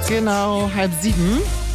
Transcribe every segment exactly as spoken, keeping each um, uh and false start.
Genau, halb sieben.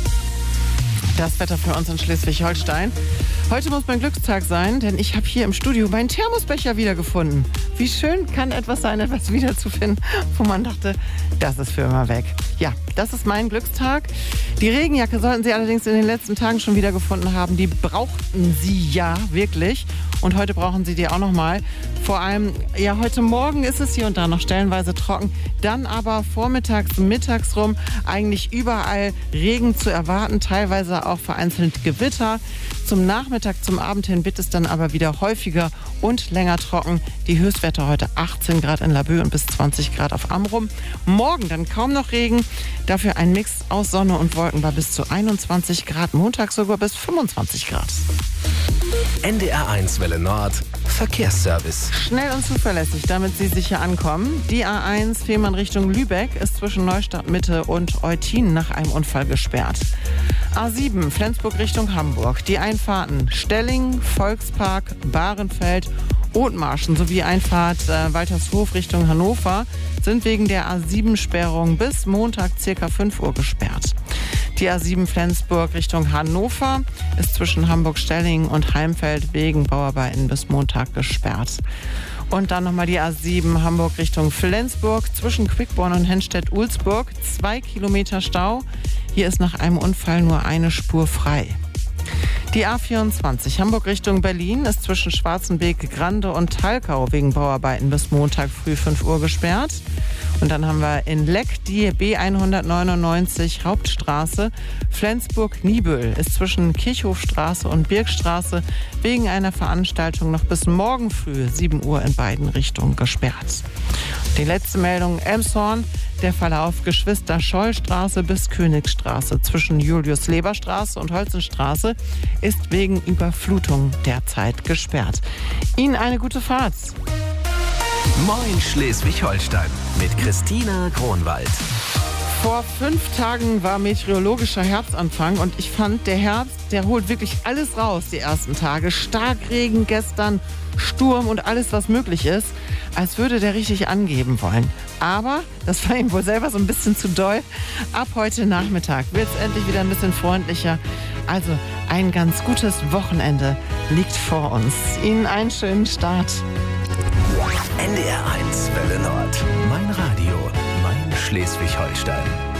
Das Wetter für uns in Schleswig-Holstein. Heute muss mein Glückstag sein, denn ich habe hier im Studio meinen Thermosbecher wiedergefunden. Wie schön kann etwas sein, etwas wiederzufinden, wo man dachte, das ist für immer weg. Ja, das ist mein Glückstag. Die Regenjacke sollten Sie allerdings in den letzten Tagen schon wiedergefunden haben. Die brauchten Sie ja wirklich. Und heute brauchen Sie die auch nochmal. Vor allem, ja, heute Morgen ist es hier und da noch stellenweise trocken. Dann aber vormittags, mittags rum eigentlich überall Regen zu erwarten. Teilweise auch vereinzelt Gewitter. Zum Nachmittag, zum Abend hin wird es dann aber wieder häufiger und länger trocken. Die Höchstwerte heute achtzehn Grad in Laboe und bis zwanzig Grad auf Amrum. Morgen dann kaum noch Regen. Dafür ein Mix aus Sonne und Wolken bei bis zu einundzwanzig Grad. Montag sogar bis fünfundzwanzig Grad. N D R eins Welle Nord Verkehrsservice. Schnell und zuverlässig, damit Sie sicher ankommen. Die A eins Fehmarn Richtung Lübeck ist zwischen Neustadt Mitte und Eutin nach einem Unfall gesperrt. A sieben Flensburg Richtung Hamburg. Die Einfahrten Stelling, Volkspark, Bahrenfeld, Othmarschen sowie Einfahrt äh, Waltershof Richtung Hannover sind wegen der A sieben Sperrung bis Montag ca. fünf Uhr gesperrt. Die A sieben Flensburg Richtung Hannover ist zwischen Hamburg-Stelling und Heimfeld wegen Bauarbeiten bis Montag gesperrt. Und dann nochmal die A sieben Hamburg Richtung Flensburg zwischen Quickborn und Henstedt-Ulzburg. Zwei Kilometer Stau. Hier ist nach einem Unfall nur eine Spur frei. Die A vierundzwanzig Hamburg Richtung Berlin ist zwischen Schwarzenbeek, Grande und Talkau wegen Bauarbeiten bis Montag früh fünf Uhr gesperrt. Und dann haben wir in Leck die B hundertneunundneunzig Hauptstraße. Flensburg-Niebüll ist zwischen Kirchhofstraße und Birkstraße wegen einer Veranstaltung noch bis morgen früh sieben Uhr in beiden Richtungen gesperrt. Die letzte Meldung Elmshorn. Der Verlauf Geschwister-Scholl-Straße bis Königsstraße zwischen Julius-Leber-Straße und Holzenstraße ist wegen Überflutung derzeit gesperrt. Ihnen eine gute Fahrt. Moin Schleswig-Holstein mit Christina Kronwald. Vor fünf Tagen war meteorologischer Herbstanfang und ich fand, der Herbst, der holt wirklich alles raus die ersten Tage. Starkregen gestern, Sturm und alles, was möglich ist, als würde der richtig angeben wollen. Aber das war ihm wohl selber so ein bisschen zu doll. Ab heute Nachmittag wird es endlich wieder ein bisschen freundlicher. Also ein ganz gutes Wochenende liegt vor uns. Ihnen einen schönen Start. N D R eins Welle Nord. Mein Radio, mein Schleswig-Holstein.